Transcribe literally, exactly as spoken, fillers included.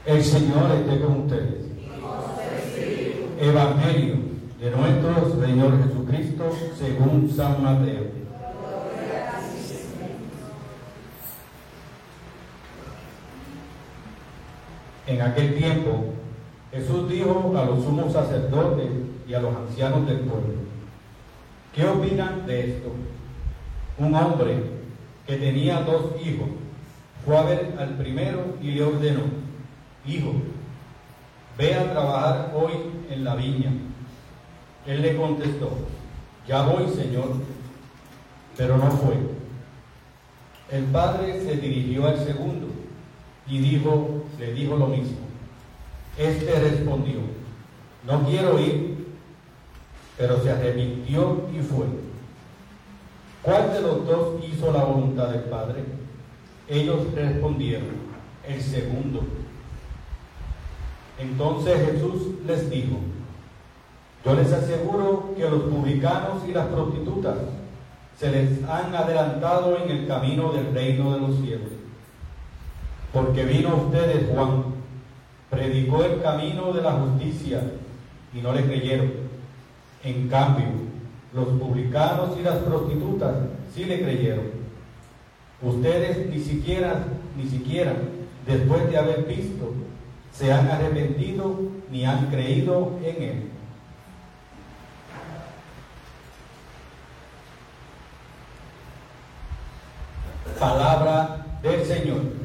El Señor esté con ustedes. Evangelio de nuestro Señor Jesucristo según San Mateo. En aquel tiempo, Jesús dijo a los sumos sacerdotes y a los ancianos del pueblo: ¿qué opinan de esto? Un hombre que tenía dos hijos fue a ver al primero y le ordenó: hijo, ve a trabajar hoy en la viña. Él le contestó: ya voy, Señor. Pero no fue. El padre se dirigió al segundo y dijo, le dijo lo mismo. Este respondió: no quiero ir. Pero se arrepintió y fue. ¿Cuál de los dos hizo la voluntad del Padre? Ellos respondieron: el segundo. Entonces Jesús les dijo: yo les aseguro que los publicanos y las prostitutas se les han adelantado en el camino del reino de los cielos. Porque vino a ustedes Juan, predicó el camino de la justicia y no le creyeron. En cambio, los publicanos y las prostitutas sí le creyeron. Ustedes ni siquiera, ni siquiera, después de haber visto, se han arrepentido ni han creído en él. Palabra del Señor.